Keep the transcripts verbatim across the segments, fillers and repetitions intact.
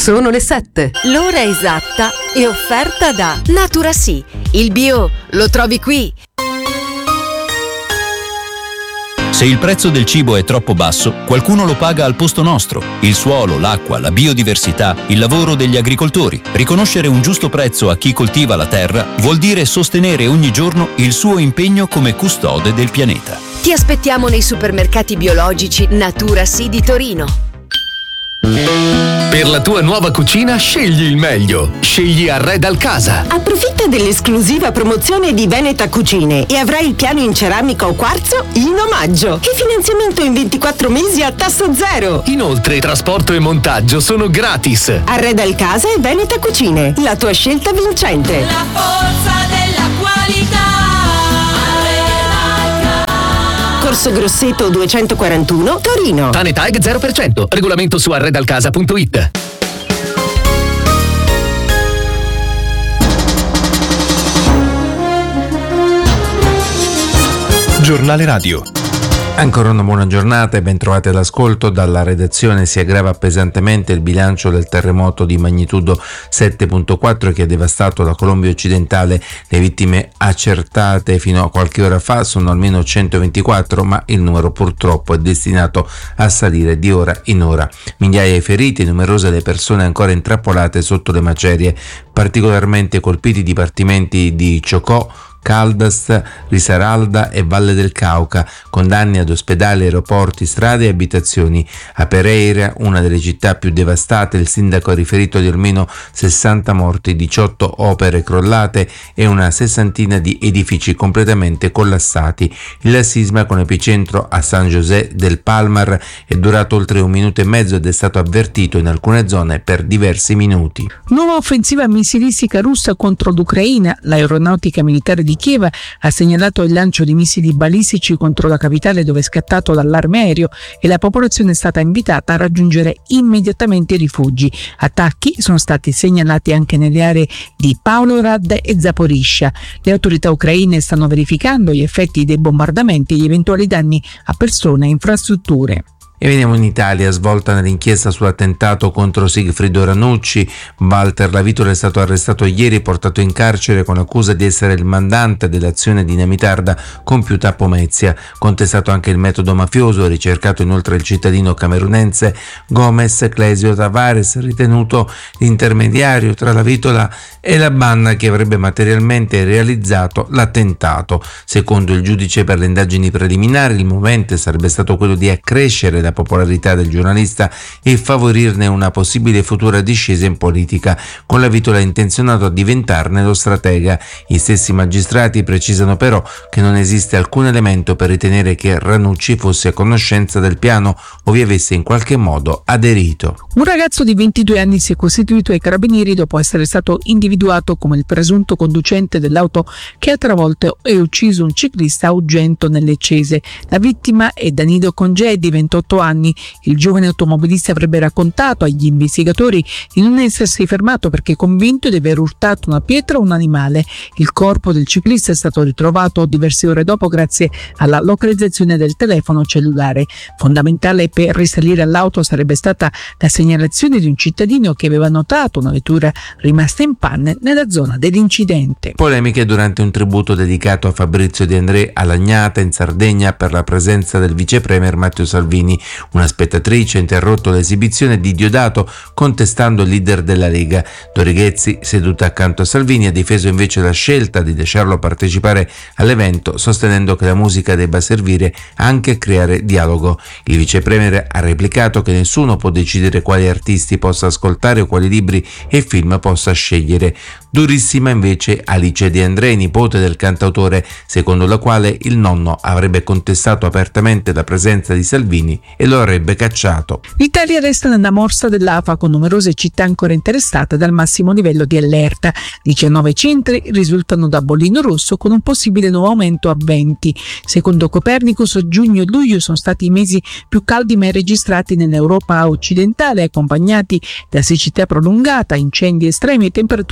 Sono le sette. L'ora esatta è offerta da Natura Sì. Il bio lo trovi qui. Se il prezzo del cibo è troppo basso, qualcuno lo paga al posto nostro. Il suolo, l'acqua, la biodiversità, il lavoro degli agricoltori. Riconoscere un giusto prezzo a chi coltiva la terra vuol dire sostenere ogni giorno il suo impegno come custode del pianeta. Ti aspettiamo nei supermercati biologici Natura Sì di Torino. Per la tua nuova cucina scegli il meglio. Scegli Arredal Casa. Approfitta dell'esclusiva promozione di Veneta Cucine e avrai il piano in ceramica o quarzo in omaggio e finanziamento in ventiquattro mesi a tasso zero. Inoltre trasporto e montaggio sono gratis. Arredal Casa e Veneta Cucine, la tua scelta vincente. La forza della qualità. Corso Grosseto duecentoquarantuno, Torino. Tanetag zero per cento. Regolamento su arredalcasa punto it. Giornale Radio. Ancora una buona giornata e ben trovati all'ascolto. Dalla redazione si aggrava pesantemente il bilancio del terremoto di magnitudo sette virgola quattro che ha devastato la Colombia occidentale. Le vittime accertate fino a qualche ora fa sono almeno centoventiquattro, ma il numero purtroppo è destinato a salire di ora in ora. Migliaia di feriti, numerose le persone ancora intrappolate sotto le macerie. Particolarmente colpiti i dipartimenti di Chocó, Caldas, Risaralda e Valle del Cauca, con danni ad ospedali, aeroporti, strade e abitazioni. A Pereira, una delle città più devastate, il sindaco ha riferito di almeno sessanta morti, diciotto opere crollate e una sessantina di edifici completamente collassati. Il sisma, con epicentro a San José del Palmar, è durato oltre un minuto e mezzo ed è stato avvertito in alcune zone per diversi minuti. Nuova offensiva missilistica russa contro l'Ucraina. L'aeronautica militare di Kiev ha segnalato il lancio di missili balistici contro la capitale, dove è scattato l'allarme aereo e la popolazione è stata invitata a raggiungere immediatamente i rifugi. Attacchi sono stati segnalati anche nelle aree di Pavlograd e Zaporizhzhia. Le autorità ucraine stanno verificando gli effetti dei bombardamenti e gli eventuali danni a persone e infrastrutture. E veniamo in Italia, svolta nell'inchiesta sull'attentato contro Sigfrido Ranucci. Walter Lavitola è stato arrestato ieri e portato in carcere con l'accusa di essere il mandante dell'azione dinamitarda compiuta a Pomezia. Contestato anche il metodo mafioso, ricercato inoltre il cittadino camerunense Gomez Clesio Tavares, ritenuto l'intermediario tra Lavitola e la banda che avrebbe materialmente realizzato l'attentato. Secondo il giudice per le indagini preliminari, il movente sarebbe stato quello di accrescere la popolarità del giornalista e favorirne una possibile futura discesa in politica, con Lavitola intenzionato a diventarne lo stratega. Gli stessi magistrati precisano però che non esiste alcun elemento per ritenere che Ranucci fosse a conoscenza del piano o vi avesse in qualche modo aderito. Un ragazzo di ventidue anni si è costituito ai carabinieri dopo essere stato individuato come il presunto conducente dell'auto che ha travolto e ucciso un ciclista a Ugento nelle Cese. La vittima è Danilo Congedi, ventotto anni. Il giovane automobilista avrebbe raccontato agli investigatori di non essersi fermato perché convinto di aver urtato una pietra o un animale. Il corpo del ciclista è stato ritrovato diverse ore dopo grazie alla localizzazione del telefono cellulare. Fondamentale per risalire all'auto sarebbe stata la segnalazione di un cittadino che aveva notato una vettura rimasta in panne nella zona dell'incidente. Polemiche durante un tributo dedicato a Fabrizio De André a Lagnata in Sardegna per la presenza del vice premier Matteo Salvini. Una spettatrice ha interrotto l'esibizione di Diodato contestando il leader della Lega. Dorighezzi, seduta accanto a Salvini, ha difeso invece la scelta di lasciarlo partecipare all'evento, sostenendo che la musica debba servire anche a creare dialogo. Il vice premier ha replicato che nessuno può decidere quali artisti possa ascoltare o quali libri e film possa scegliere. Durissima invece Alice De André, nipote del cantautore, secondo la quale il nonno avrebbe contestato apertamente la presenza di Salvini e lo avrebbe cacciato. L'Italia resta nella morsa dell'A F A con numerose città ancora interessate dal massimo livello di allerta. diciannove centri risultano da bollino rosso con un possibile nuovo aumento a venti. Secondo Copernicus, giugno e luglio sono stati i mesi più caldi mai registrati nell'Europa occidentale, accompagnati da siccità prolungata, incendi estremi e temperature record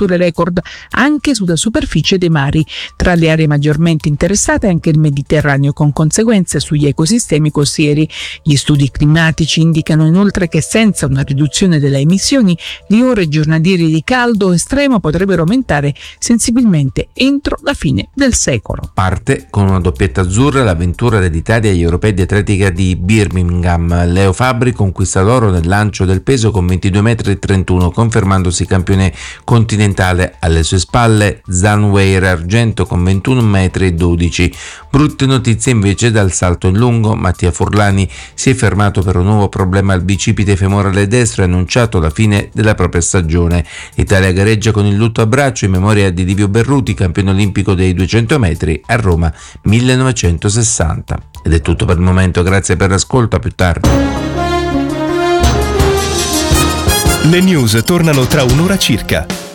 record anche sulla superficie dei mari. Tra le aree maggiormente interessate anche il Mediterraneo, con conseguenze sugli ecosistemi costieri. Gli studi climatici indicano inoltre che senza una riduzione delle emissioni le ore giornaliere di caldo estremo potrebbero aumentare sensibilmente entro la fine del secolo. Parte con una doppietta azzurra l'avventura dell'Italia agli europei di atletica di Birmingham. Leo Fabbri conquista l'oro nel lancio del peso con ventidue metri e trentuno, confermandosi campione continentale. Alle sue spalle Zanweir argento con ventuno metri e dodici. Brutte notizie invece dal salto in lungo. Mattia Furlani si è fermato per un nuovo problema al bicipite femorale destro e ha annunciato la fine della propria stagione. L'Italia gareggia con il lutto a braccio in memoria di Livio Berruti, campione olimpico dei duecento metri a Roma millenovecentosessanta. Ed è tutto per il momento, grazie per l'ascolto, a più tardi. Le news tornano tra un'ora circa.